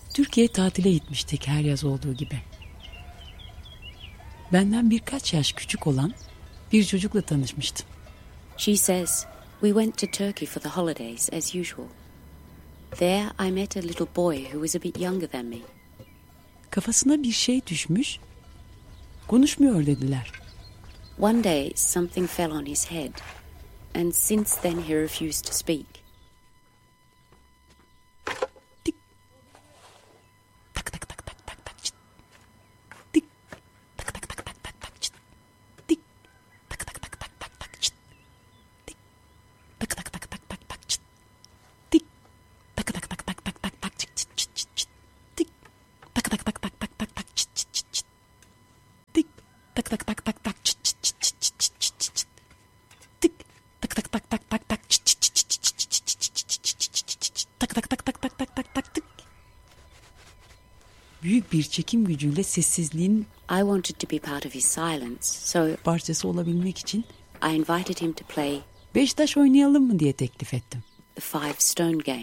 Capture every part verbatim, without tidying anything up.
Türkiye'ye tatile gitmiştik her yaz olduğu gibi. Benden birkaç yaş küçük olan bir çocukla tanışmıştım. She says, we went to Turkey for the holidays as usual. There I met a little boy who was a bit younger than me. Kafasına bir şey düşmüş, konuşmuyor dediler. One day something fell on his head, and since then he refused to speak. Tik. Tak tak tak tak tak tak çıt. Tik. Tak tak tak tak tak tak çıt. Tik. Tak tak tak tak tak tak çıt. Tik. Tak tak tak tak tak tak çıt. Tik. Tak tak tak tak tak tak tak çıt çıt çıt çıt çıt. Tik. Tak tak tak tak tak tak tak çıt çıt çıt çıt. Tik. Tak tak tak tak tak çıt çıt çıt çıt çıt çıt çıt çıt çıt. Tik. Tak tak tak tak tak tak çıt çıt çıt çıt çıt çıt çıt çıt çıt çıt. Tak tak tak tak tak tak tak tak tık. Büyük bir çekim gücüyle sessizliğin I wanted to be part of his silence, so parçası olabilmek için I invited him to play beş taş oynayalım mı diye teklif ettim. the five stone game.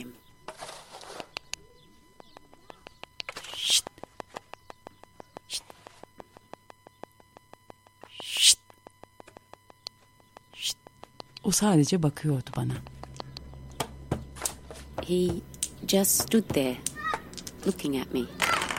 Şşt. Şşt. Şşt. Şşt. O sadece bakıyordu bana. He just stood there, looking at me.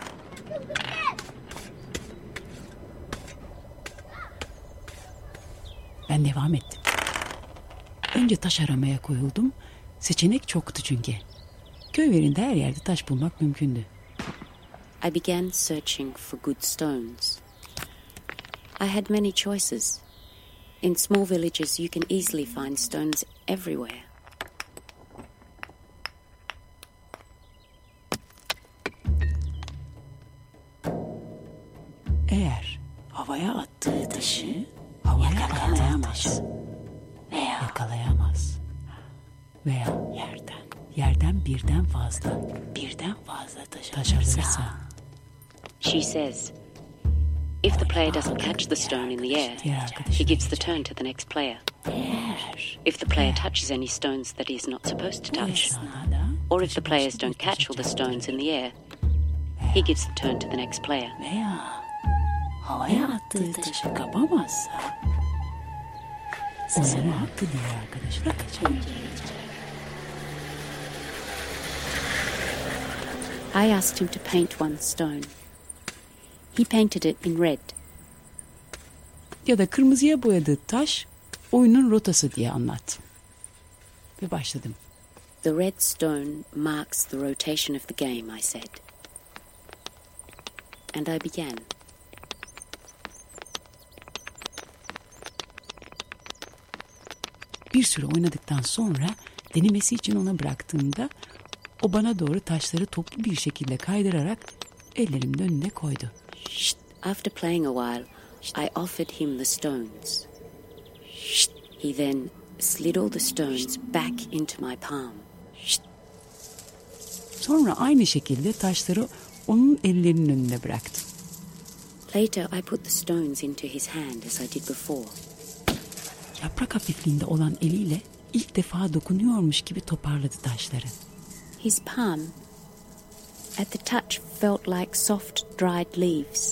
Ben devam ettim. Önce taş aramaya koyuldum. Seçenek çoktu çünkü. Köy yerinde her yerde taş bulmak mümkündü. I began searching for good stones. I had many choices. In small villages you can easily find stones everywhere. Eğer havaya attığı taşı havaya yakalayamaz veya yakalayamaz veya yerden yerden birden fazla birden fazla taş, taş alırsa, She says, if the player doesn't catch the stone in the air, he gives the turn to the next player. If the player touches any stones that he is not supposed to touch, or if the players don't catch all the stones in the air, he gives the turn to the next player. veya havaya attığı taşı kapamazsa o zaman hakkı diğer arkadaşına kaçar. I asked him to paint one stone. He painted it in red. Ya da kırmızıya boyadığı taş oyunun rotası diye anlattım. Ve başladım. The red stone marks the rotation of the game, I said. And I began. Bir süre oynadıktan sonra denemesi için ona bıraktığımda o bana doğru taşları toplu bir şekilde kaydırarak ellerimin önüne koydu. Shh. After playing a while, I offered him the stones. Shh. He then slid all the stones back into my palm. Şşt. Sonra aynı şekilde taşları onun ellerinin önüne bıraktım. Later, I put the stones into his hand as I did before. Yaprak hafifliğinde olan eliyle ilk defa dokunuyormuş gibi toparladı taşları. His palm, at the touch, felt like soft, dried leaves.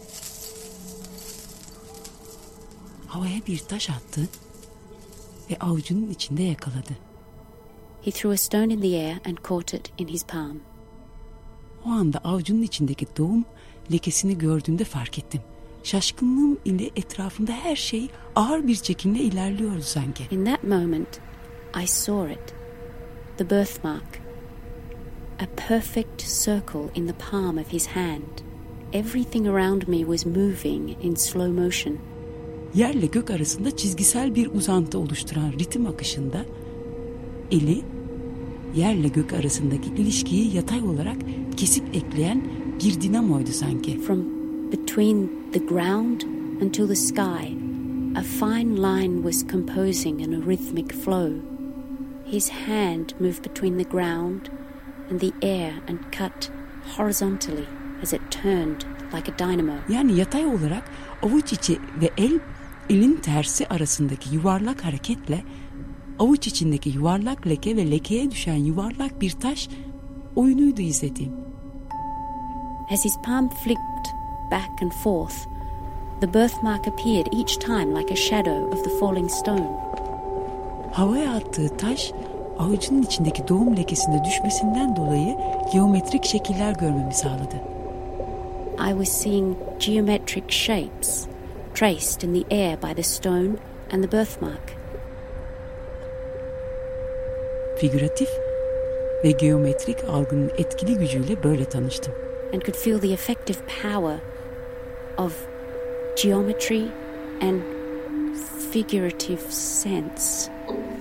Havaya bir taş attı ve avucunun içinde yakaladı. He threw a stone in the air and caught it in his palm. O anda avucunun içindeki doğum lekesini gördüğümde fark ettim. Şaşkınlığım ile etrafında her şey ağır bir çekimle ilerliyordu sanki. In that moment, I saw it, the birthmark, a perfect circle in the palm of his hand. Everything around me was moving in slow motion. Yerle gök arasında çizgisel bir uzantı oluşturan ritim akışında eli yerle gök arasındaki ilişkiyi yatay olarak kesip ekleyen bir dinamoydu sanki. From between the ground until the sky, a fine line was composing in a rhythmic flow. His hand moved between the ground and the air and cut horizontally as it turned like a dynamo. Yani yatay olarak avuç içi ve el, elin tersi arasındaki yuvarlak hareketle avuç içindeki yuvarlak leke ve lekeye düşen yuvarlak bir taş oyunuydu izlediğim. As his palm flicked back and forth, the birthmark appeared each time like a shadow of the falling stone. Havaya attığı taş, avucunun içindeki doğum lekesinde düşmesinden dolayı geometrik şekiller görmemi sağladı. I was seeing geometric shapes traced in the air by the stone and the birthmark. Figüratif ve geometrik algının etkili gücüyle böyle tanıştım. And could feel the effective power of geometry and figurative sense.